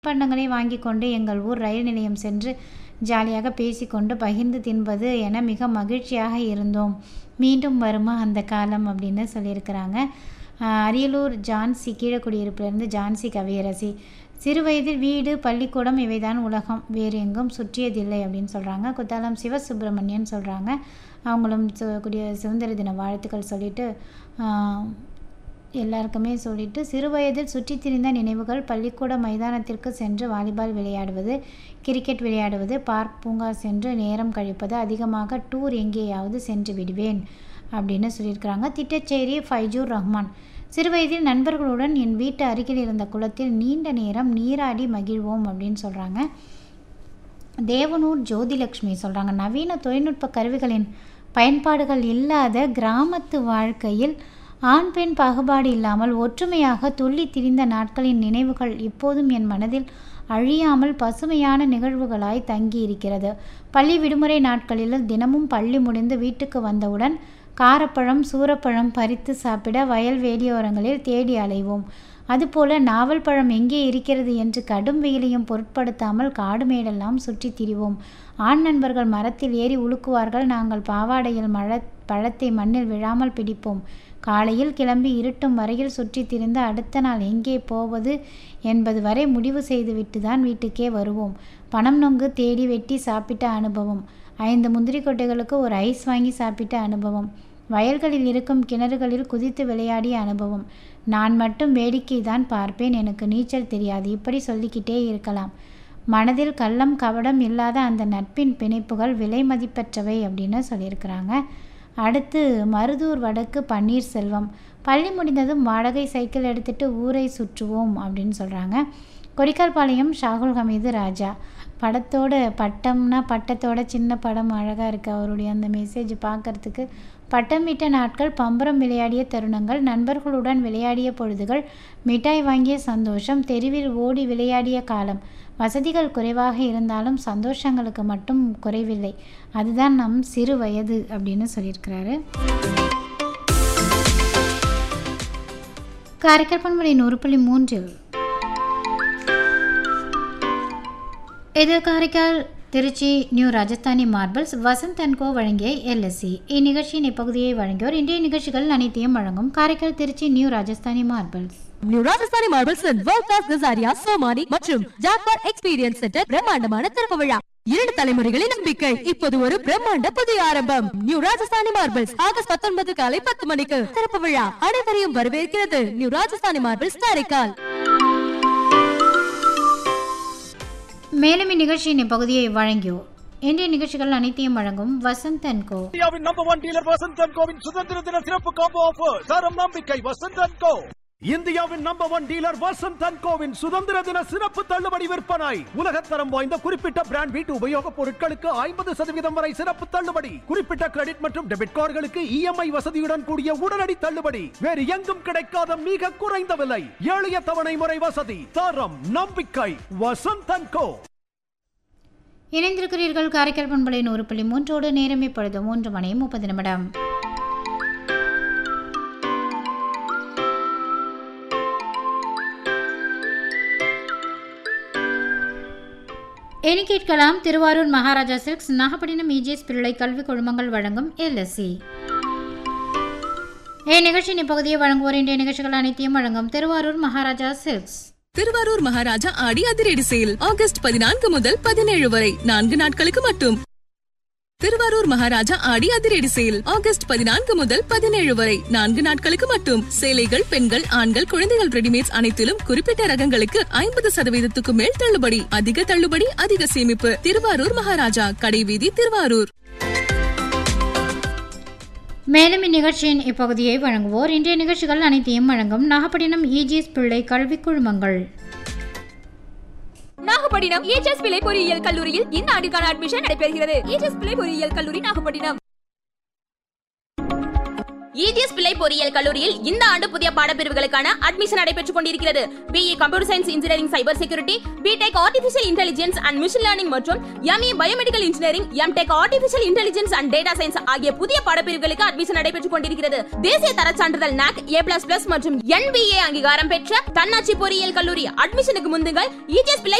தின்பண்டங்களை வாங்கி கொண்டு எங்கள் ஊர் ரயில் நிலையம் சென்று ஜாலியாக பேசிக்கொண்டு பகிர்ந்து தின்பது என மிக மகிழ்ச்சியாக இருந்தோம். மீண்டும் வருமா அந்த காலம் அப்படின்னு சொல்லியிருக்கிறாங்க. அரியலூர் ஜான்சி கீழக்குடியிருப்பிலிருந்து ஜான்சி கவியரசி. சிறுவயதில் வீடு, பள்ளிக்கூடம் இவைதான் உலகம், வேறு எங்கும் சுற்றியதில்லை அப்படின்னு சொல்கிறாங்க. குத்தாலம் சிவசுப்பிரமணியன் சொல்கிறாங்க. அவங்களும் சுதந்திர தின வாழ்த்துக்கள் சொல்லிட்டு எல்லாருக்குமே சொல்லிட்டு, சிறுவயதில் சுற்றி திரிந்த நினைவுகள் பள்ளிக்கூட மைதானத்திற்கு சென்று வாலிபால் விளையாடுவது, கிரிக்கெட் விளையாடுவது, பார்க், பூங்கா சென்று நேரம் கழிப்பது, அதிகமாக டூர் எங்கேயாவது சென்று விடுவேன் அப்படின்னு சொல்லியிருக்கிறாங்க. திட்டச்சேரி ஃபைஜூர் ரஹ்மான். சிறுவயதில் நண்பர்களுடன் என் வீட்டு அருகில் இருந்த குளத்தில் நீண்ட நேரம் நீராடி மகிழ்வோம் அப்படின்னு சொல்கிறாங்க. தேவனூர் ஜோதிலக்ஷ்மி சொல்கிறாங்க. நவீன தொழில்நுட்ப கருவிகளின் பயன்பாடுகள் இல்லாத கிராமத்து வாழ்க்கையில் ஆண் பெண் பாகுபாடு இல்லாமல் ஒற்றுமையாக துள்ளி திரிந்த நாட்களின் நினைவுகள் இப்போதும் என் மனதில் அழியாமல் பசுமையான நிகழ்வுகளாய் தங்கி இருக்கிறது. பள்ளி விடுமுறை நாட்களில் தினமும் பள்ளி முடிந்து வீட்டுக்கு வந்தவுடன் காரப்பழம், சூரப்பழம் பறித்து சாப்பிட வயல் வேலியோரங்களில் தேடி அலைவோம். அதுபோல நாவல் பழம் எங்கே இருக்கிறது என்று கடும் வெயிலையும் பொருட்படுத்தாமல் காடு மேடெல்லாம் சுற்றி திரிவோம். ஆண் நண்பர்கள் மரத்தில் ஏறி உலுக்குவார்கள். நாங்கள் பாவாடையில் பழத்தை மண்ணில் விழாமல் பிடிப்போம். காலையில் கிளம்பி இருட்டும் வரையில் சுற்றி திரிந்து அடுத்த நாள் எங்கே போவது என்பது வரை முடிவு செய்துவிட்டு தான் வீட்டுக்கே வருவோம். பனம் நொங்கு தேடி வெட்டி சாப்பிட்ட அனுபவம், 5 முந்திரி கொட்டைகளுக்கு ஒரு ஐஸ் வாங்கி சாப்பிட்ட அனுபவம், வயல்களில் இருக்கும் கிணறுகளில் குதித்து விளையாடிய அனுபவம். நான் மட்டும் வேடிக்கை தான் பார்ப்பேன், எனக்கு நீச்சல் தெரியாது. இப்படி சொல்லிக்கிட்டே இருக்கலாம். மனதில் கள்ளம் கபடம் இல்லாத அந்த நட்பின் பிணைப்புகள் விலை மதிப்பற்றவை அப்படின்னு சொல்லியிருக்கிறாங்க. அடுத்து மருதூர் வடக்கு பன்னீர்செல்வம். பள்ளி முடிந்ததும் வாடகை சைக்கிள் எடுத்துகிட்டு ஊரை சுற்றுவோம் அப்படின்னு சொல்கிறாங்க. கொடிக்கால்பாளையம் ஷாகுல் ஹமீது ராஜா. பட்டத்தோட சின்ன படம் அழகாக இருக்குது. அவருடைய அந்த மெசேஜ் பார்க்குறதுக்கு. பட்டமிட்ட நாட்கள், பம்பரம் விளையாடிய தருணங்கள், நண்பர்களுடன் விளையாடிய பொழுதுகள், மிட்டாய் வாங்கிய சந்தோஷம், தெருவில் ஓடி விளையாடிய காலம். வசதிகள் குறைவாக இருந்தாலும் சந்தோஷங்களுக்கு மட்டும் குறைவில்லை. அதுதான் நம் சிறு வயது அப்படின்னு சொல்லியிருக்கிறாரு. காரைக்கால் பண்பலை 100.3 இது Karaikal Trichy new Rajasthani marbles Vasanth and கோ வழங்கிய LSC. இந்நிகழ்ச்சியின் இப்பகுதியை வழங்கியோர் இன்றைய நிகழ்ச்சிகள் அனைத்தையும் வழங்கும் Karaikal Trichy new Rajasthani marbles. New Rajasthani marbles world class Kajaria, Somani மற்றும் ஜாக்வார் எக்ஸ்பீரியன்ஸ் சென்டர் பிரம்மாண்டமான திறப்பு விழா. 2 தலைமுறைகளின் நம்பிக்கை. இப்போது ஒரு பிரம்மாண்ட புதிய ஆரம்பம். நியூ ராஜஸ்தானி மார்பிள்ஸ் ஆகஸ்ட் 19 காலை 10 மணிக்கு திறப்பு விழா. அனைவரையும் வரவேற்கிறது நியூ ராஜஸ்தானி மார்பிள்ஸ் காரைக்கால். மேலும் இந்நிகழ்ச்சியின் இப்பகுதியை வழங்கியோர் இன்றைய நிகழ்ச்சிகள் அனைத்தையும் வழங்கும் வசந்த் அண்ட் கோ. இந்தியாவின் number 1 dealer Vasanth and CoWIN சுதந்திர தின சிறப்பு காம்போ ஆஃபர். தரம் நம்பிக்கை வசந்த் அண்ட் கோ. இந்தியாவின் number 1 dealer Vasanth and CoWIN சுதந்திர தின சிறப்பு தள்ளுபடி விற்பனை. உலகத்தரம் வாய்ந்த குறிப்பிட்ட பிராண்ட் வீட்டு உபயோகப் பொருட்களுக்கு 50% வரை சிறப்பு தள்ளுபடி. குறிப்பிட்ட கிரெடிட் மற்றும் டெபிட் கார்டுகளுக்கு EMI வசதியுடன் கூடிய உடனடி தள்ளுபடி. வேறு எங்கும் கிடைக்காத மிக குறைந்த விலை, எளிய தவணை முறை வசதி. தரம் நம்பிக்கை வசந்த் அண்ட் கோ. இணைந்திருக்கிறீர்கள் காரைக்கால் பண்பலை 100.3 நேரம் இப்பொழுது 3:30. இனி கேட்கலாம் திருவாரூர் மகாராஜா சில்க்ஸ், நாகப்பட்டினம் EGS பிள்ளை கல்வி குழுமங்கள் வழங்கும் LSC. நிகழ்ச்சியின் இப்பகுதியை வழங்குவோர் இன்றைய நிகழ்ச்சிகள் அனைத்தையும் வழங்கும் திருவாரூர் மகாராஜா சில்க்ஸ். திருவாரூர் மகாராஜா ஆடி அதிரடி சேல் ஆகஸ்ட் 14 முதல் 17 வரை 4 நாட்களுக்கு மட்டும். திருவாரூர் மகாராஜா ஆடி அதிரடி சேல் ஆகஸ்ட் 14 முதல் 17 வரை 4 நாட்களுக்கு மட்டும். சேலைகள், பெண்கள், ஆண்கள், குழந்தைகள் ரெடிமேட்ஸ் அனைத்திலும் குறிப்பிட்ட ரகங்களுக்கு 50% மேல் தள்ளுபடி. அதிக தள்ளுபடி, அதிக சேமிப்பு. திருவாரூர் மகாராஜா, கடைவீதி, திருவாரூர். மேலும் இந்நிகழ்ச்சியின் இப்பகுதியை வழங்குவோர் இன்றைய நிகழ்ச்சிகள் அனைத்தையும் வழங்கும் நாகப்பட்டினம் EGS பிள்ளை கல்வி குழுமங்கள். நாகப்பட்டினம் EGS பிள்ளை பொறியியல் கல்லூரியில் இந்த ஆண்டுக்கான அட்மிஷன் நடைபெறுகிறது. EGS பிள்ளை பொறியியல் கல்லூரி நாகப்பட்டினம். EGS பிள்ளை பொறியியல் கல்லூரியில் இந்த ஆண்டு புதிய பாடப்பிரிவுகளுக்கான அட்மிஷன் நடைபெற்றுக் கொண்டிருக்கிறது. BE computer science engineering cyber security, BTech artificial intelligence and machine learning மற்றும் ME biomedical engineering, MTech artificial intelligence and data science ஆகிய புதிய பாடப்பிரிவுகளுக்கு அட்மிஷன் நடைபெற்றுக் கொண்டிருக்கிறது. தேசிய தர சான்றிதழ் NAC A++ மற்றும் NBA அங்கீகாரம் பெற்ற தன்னாட்சி பொறியியல் கல்லூரி. அட்மிஷனுக்கு முந்துங்கள் EGS பிள்ளை